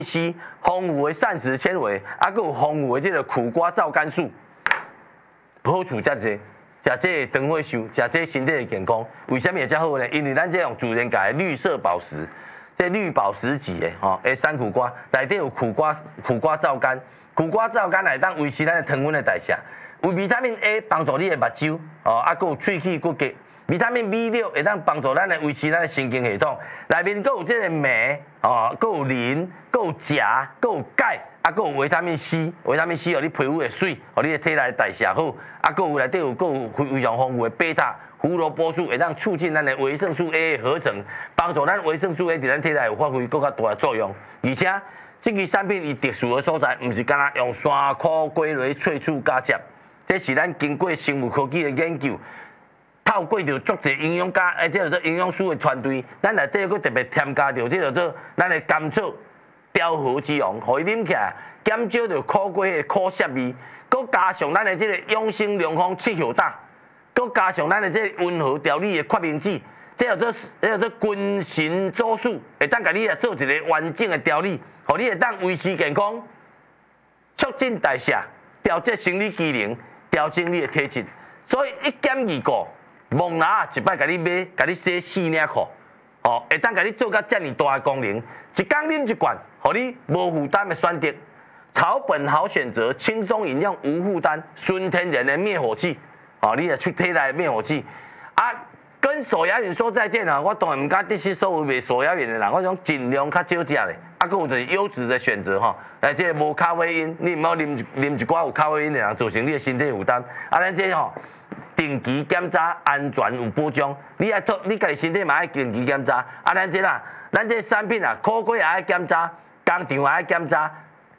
C、丰富的膳食纤维，还有丰富的这个苦瓜皂苷素，好处遮济。食这长火寿，食这身体的健康，为什么会遮好呢？因为咱这用自然界的绿色宝石，这绿宝石级的的山苦瓜，内底有苦瓜皂苷，苦瓜皂苷来当维持咱的糖分的代谢，有维他命 A 帮助你的目睭，还有喙齿骨骼。维他命 B6会当帮助咱来维持咱的神经系统，内面佫有这个镁，佫有磷，佫有钾，佫有钙，佫有维他命 C， 维他命 C 互你皮肤会水，互你的体内代谢好，佫有内底佫有非常丰富的贝塔、胡萝卜素，会当促进咱的维生素 A 的合成，帮助咱维生素 A 伫咱体内有发挥更较大的作用。而且，这支产品伊特殊的所在，毋是干那用山苦龟类萃取加汁，这是咱经过生物科技的研究。透过着足侪营养家，即叫做营养师的团队，咱内底佫特别添加着即叫做咱的甘草调和之王，互伊啉起来减少着苦瓜的苦涩味，佫加上咱的即个养生良方七hiệu胆，佫加上咱的即个温和调理的决明子，即叫做君臣佐使，会当甲你来做一个完整的调理，互你会当维持健康，促进代谢，调节生理机能，调整你的体质，所以1减2个。蒙拿一摆甲你买，甲你洗4领裤，会当甲你做到遮尔大的功能。一天啉一罐，互你无负担的选择。草本好选择，轻松饮用无负担，纯天然的灭火器。你也出体内的灭火器。跟手摇饮说再见啊！我当然唔敢得失所有卖手摇饮的人，我讲尽量较少食咧。佫有就是优质的选择即个无咖啡因，你唔好啉一寡有咖啡因的人，造成你的身体负担。咱这定期检查，安全有保障。你家己身体嘛爱定期检查。咱这产品苦瓜也爱检查，工厂也爱检查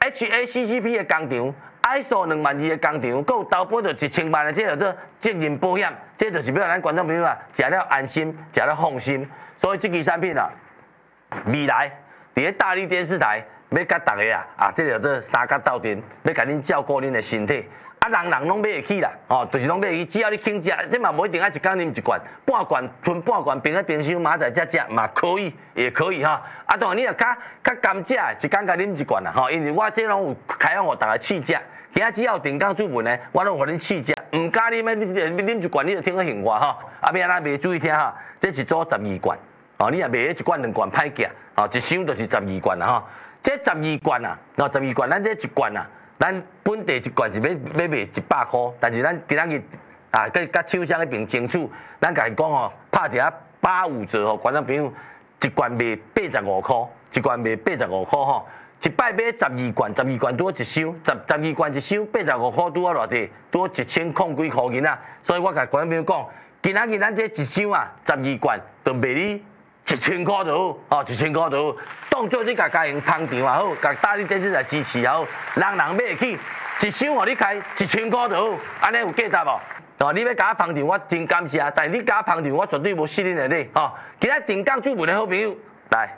，HACCP 的工厂 ，ISO 2002的工厂，佫有投保着1000万的，这叫做责任保险。这就是要咱观众朋友食了安心，食了放心。所以这支产品未来伫大力电视台要甲大家这叫做三甲斗阵，要甲恁照顾恁的身体。人拢买会起啦，就是拢买会起，只要你肯食，这嘛无一定爱一天啉一罐，半罐吞半罐，冰在冰箱，明仔载才食嘛可以，也可以当然你若较甘食，一天甲啉一罐啦因为我这拢有开放互大家试食，今仔只要定岗注文呢，我拢互恁试食，唔加啉的，你啉一罐你就听个闲话要安怎卖注意听这是做12罐，你若卖1罐2罐歹行，一箱就是12罐啦这12罐12罐，咱这1罐咱本地一罐是要卖100块，但是咱今仔日甲厂商迄边争取，咱甲伊讲拍一下85折观众朋友一罐卖85块，一罐卖85块一摆买12罐，12罐拄好一箱，12罐一箱85块拄好偌济，拄好1000空几块银所以我甲观众朋友讲，今仔日咱这一箱12罐就卖你1000块就好，1000块就好，当做你家营通场也好，甲大力电视台支持也好，人买得起，一箱互你开1000块就好，安尼有价值无？你要甲我捧场，我真感谢，但是你甲我捧场，我绝对无失恁的礼今仔定岗注文的好朋友来，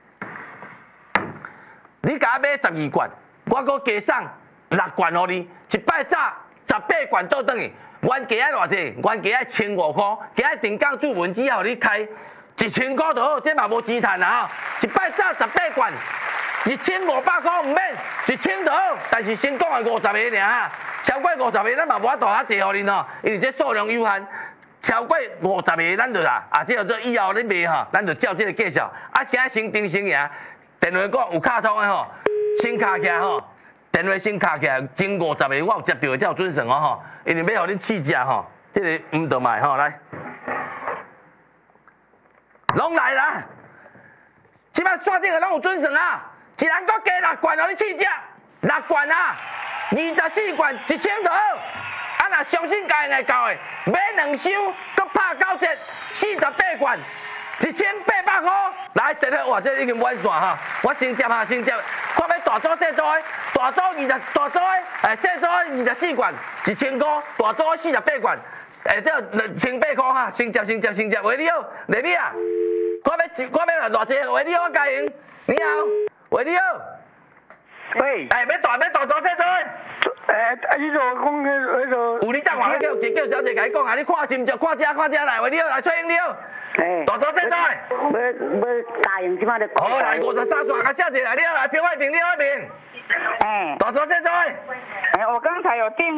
你甲我买12罐，我佮加送6罐互你，一摆早18罐倒转去，原价爱偌济？原价爱1500块，今仔定岗注文只要你开。1000块就好，这嘛无钱赚一摆早18罐，1500块唔免，1000就好。但是先讲的50个尔，超过50个咱嘛无法度遐济互恁因为这数量有限。超过50个咱就这叫做以后你卖咱就照这个计数。今仔先定先赢，电话讲有卡通的先卡起来电话先卡起来，前50个我有接到的才有准算因为要互恁试食这个唔得卖来。拢来啦！即摆刷顶个拢有准算一人搁加6罐互你试食，6罐24罐1000就好。若相信家会到的，买2箱，搁拍9折，48罐，1800块。来，电话哇，这已经满线我先接先接，看要大组小组的，大组的，小组的24罐，1000块，大组的48罐。这1800块先接，喂你好，丽丽啊，看要偌济，喂你好，我家营，你好，喂你好， 喂， 哎，要大做细做。 你就讲那个。 有你等下叫小姐甲你讲啊，你看真着，看遮来，话了来吹应了。大做细做。 要答应即摆就讲。 好，来53线，甲写一来了，来评外评，大做细做。 我刚才有订